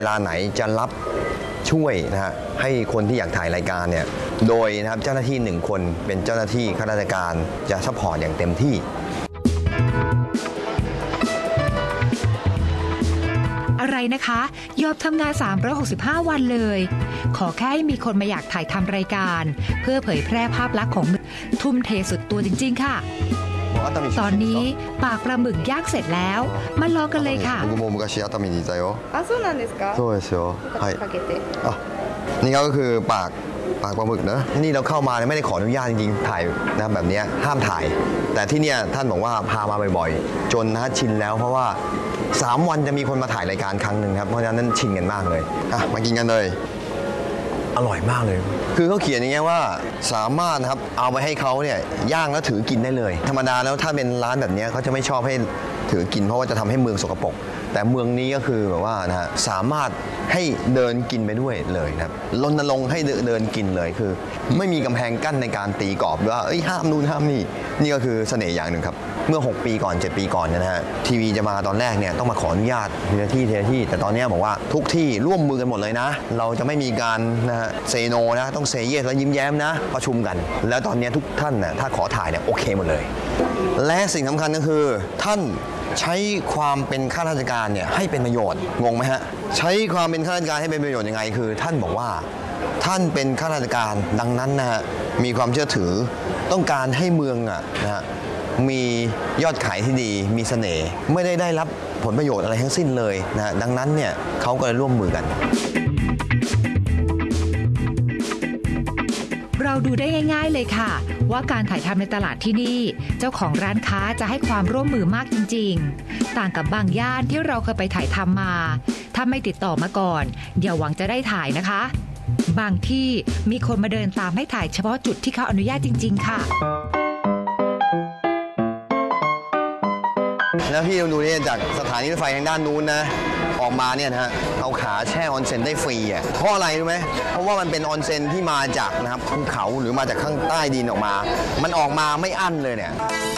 เวลาไหนจะรับช่วยนะฮะให้คนที่อยากถ่ายรายการเนี่ยโดยนะครับเจ้าหน้าที่1คนเป็นเจ้าหน้าที่ข้าราชการจะซัพพอร์ตอย่างเต็มที่อะไรนะคะยอมทำงาน365วันเลยขอแค่ให้มีคนมาอยากถ่ายทำรายการเพื่อเผยแพร่ภาพลักษณ์ของทุ่มเทสุดตัวจริงๆค่ะตอนนี้ปากปลาหมึกย่างเสร็จแล้วมาลองกันเลยค่ะ僕も昔熱海にいたよあ、そうなんですかそうですよはいかけてนี่ก็คือปากปลาหมึกนะนี่เราเข้ามาไม่ได้ขออนุญาตจริงๆถ่ายนะแบบนี้ห้ามถ่ายแต่ที่เนี่ยท่านบอกว่าพามาบ่อยๆจนนะชินแล้วเพราะว่า3วันจะมีคนมาถ่ายรายการครั้งหนึ่งครับเพราะฉะนั้นชินกันมากเลยมากินกันเลยอร่อยมากเลยคือเขาเขียนอย่างเงี้ยว่าสามารถนะครับเอาไปให้เขาเนี่ยย่างแล้วถือกินได้เลยธรรมดาแล้วถ้าเป็นร้านแบบนี้เขาจะไม่ชอบให้ถือกินเพราะว่าจะทำให้เมืองสกปรกแต่เมืองนี้ก็คือแบบว่านะฮะสามารถให้เดินกินไปด้วยเลยนะครับรณรงค์ให้เดินกินเลยคือไม่มีกำแพงกั้นในการตีกรอบว่าห้ามนู่นห้ามนี่นี่ก็คือเสน่ห์อย่างหนึ่งครับเมื่อ6 ปีก่อน7 ปีก่อนนะฮะทีวีจะมาตอนแรกเนี่ยต้องมาขออนุญาตทีละที่แต่ตอนนี้บอกว่าทุกที่ร่วมมือกันหมดเลยนะเราจะไม่มีการนะฮะเซโนนะต้องเซเยสแล้วยิ้มแย้มนะประชุมกันแล้วตอนนี้ทุกท่านนะถ้าขอถ่ายเนี่ยโอเคหมดเลยและสิ่งสำคัญก็คือท่านใช้ความเป็นข้าราชการเนี่ยให้เป็นประโยชน์งงไหมฮะใช้ความเป็นข้าราชการให้เป็นประโยชน์ยังไงคือท่านบอกว่าท่านเป็นข้าราชการดังนั้นนะฮะมีความเชื่อถือต้องการให้เมืองนะฮะมียอดขายที่ดีมีเสน่ห์ไม่ได้รับผลประโยชน์อะไรทั้งสิ้นเลยนะดังนั้นเนี่ยเขาก็เลยร่วมมือกันเราดูได้ง่ายๆเลยค่ะว่าการถ่ายทำในตลาดที่นี่เจ้าของร้านค้าจะให้ความร่วมมือมากจริงๆต่างกับบางย่านที่เราเคยไปถ่ายทำมาถ้าไม่ติดต่อมาก่อนอย่าหวังจะได้ถ่ายนะคะบางที่มีคนมาเดินตามให้ถ่ายเฉพาะจุดที่เขาอนุญาตจริงๆค่ะแล้วพี่ดูนี่จากสถานีรถไฟทางด้านนู้นนะออกมาเนี่ยนะฮะเอาขาแช่ออนเซ็นได้ฟรีอ่ะเพราะอะไรรู้ไหมเพราะว่ามันเป็นออนเซ็นที่มาจากนะครับภูเขาหรือมาจากข้างใต้ดินออกมามันออกมาไม่อั้นเลยเนี่ย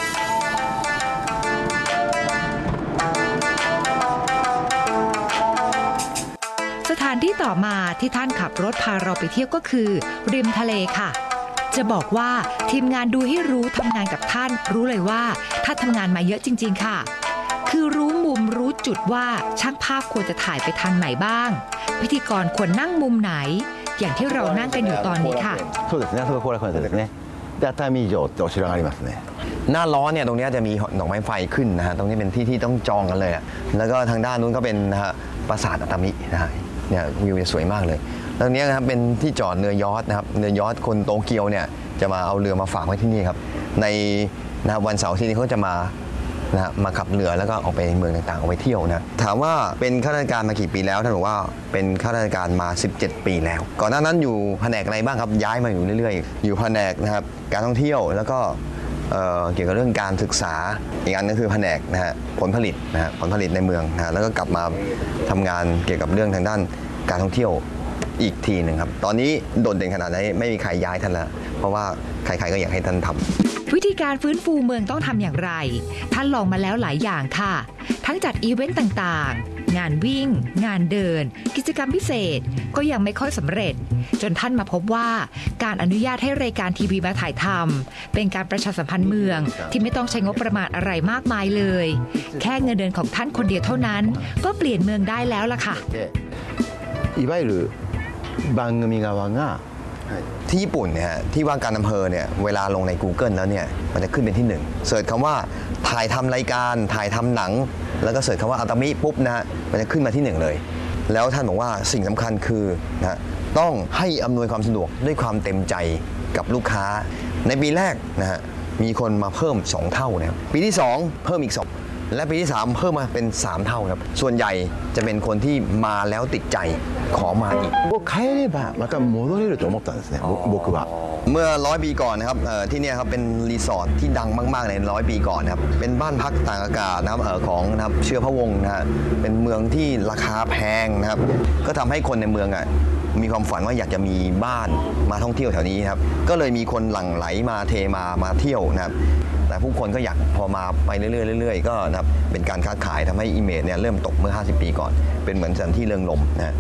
สถานที่ต่อมาที่ท่านขับรถพาเราไปเที่ยวก็คือริมทะเลค่ะจะบอกว่าทีมงานดูให้รู้ทำงานกับท่านรู้เลยว่าท่านทำงานมาเยอะจริงๆค่ะคือรู้มุมรู้จุดว่าช่างภาพควรจะถ่ายไปทางไหนบ้างพิธีกรควรนั่งมุมไหนอย่างที่เรานั่งกันอยู่ตอนนี้ค่ะそうですねそこ後楽園ですねで熱海城ってお城がありますねหน้าร้อนเนี่ยตรงนี้จะมีดอกไม้ไฟขึ้นนะฮะตรงนี้เป็นที่ที่ต้องจองกันเลยแล้วก็ทางด้านนู้นก็เป็นนะฮะปราสาทอัตมินะฮะเนี่ยวิวจะสวยมากเลยตรงนี้นะครับเป็นที่จอดเรือยอชต์นะครับเรือยอชต์คนโตเกียวเนี่ยจะมาเอาเรือมาฝากไว้ที่นี่ครับในนะวันเสาร์ที่นี้เขาจะมามาขับเรือแล้วก็ออกไปเมืองต่างๆออกไปเที่ยวนะถามว่าเป็นข้าราชการมากี่ปีแล้วท่านบอกว่าเป็นข้าราชการมา17 ปีแล้วก่อนหน้านั้นอยู่แผนกอะไรบ้างครับย้ายมาอยู่เรื่อยๆอยู่แผนกนะครับการท่องเที่ยวแล้วก็เกี่ยวกับเรื่องการศึกษาอีกอันก็คือแผนกนะฮะผลผลิตนะฮะผลผลิตในเมืองนะแล้วก็กลับมาทำงานเกี่ยวกับเรื่องทางด้านการท่องเที่ยวอีกทีหนึ่งครับตอนนี้โดดเด่นขนาดนี้ไม่มีใครย้ายท่านแล้วเพราะว่าใครๆก็อยากให้ท่านทำวิธีการฟื้นฟูเมืองต้องทำอย่างไรท่านลองมาแล้วหลายอย่างค่ะทั้งจัดอีเวนต์ต่างๆงานวิ่งงานเดินกิจกรรมพิเศษก็ยังไม่ค่อยสำเร็จจนท่านมาพบว่าการอนุญาตให้รายการทีวีมาถ่ายทำเป็นการประชาสัมพันธ์เมืองที่ไม่ต้องใช้งบประมาณอะไรมากมายเลยแค่เงินเดือนของท่านคนเดียวเท่านั้นก็เปลี่ยนเมืองได้แล้วล่ะค่ะいわゆる番組側がที่ญี่ปุ่นเนี่ยที่ว่าการอำเภอเนี่ยเวลาลงใน Google แล้วเนี่ยมันจะขึ้นเป็นที่1เสิร์ชคำว่าถ่ายทำรายการถ่ายทำหนังแล้วก็เสิร์ชคำว่าอัตมิปุ๊บนะฮะมันจะขึ้นมาที่1เลยแล้วท่านบอกว่าสิ่งสำคัญคือนะต้องให้อำนวยความสะดวกด้วยความเต็มใจกับลูกค้าในปีแรกนะฮะมีคนมาเพิ่ม2 เท่านะครับปีที่2เพิ่มอีก2และปีที่3เพิ่มมาเป็น3 เท่าครับส่วนใหญ่จะเป็นคนที่มาแล้วติดใจขอมาอีก帰ればまた戻れると思ったんですね僕はเมื่อ100 ปีก่อนนะครับที่นี่ครับเป็นรีสอร์ทที่ดังมากๆใน100 ปีก่อนนะครับเป็นบ้านพักต่างอากาศนะครับของนะครับเชื้อพระวงศ์นะฮะเป็นเมืองที่ราคาแพงนะครับก็ทำให้คนในเมืองมีความฝันว่าอยากจะมีบ้านมาท่องเที่ยวแถวนี้ครับก็เลยมีคนหลั่งไหลมาเทมาเที่ยวนะครับแต่ผู้คนก็อยากพอมาไปเรื่อยๆก็นะครับเป็นการค้าขายทำให้อิเมจเนี่ยเริ่มตกเมื่อ50 ปีก่อนเป็นเหมือนสถานที่เริงรมย์นะ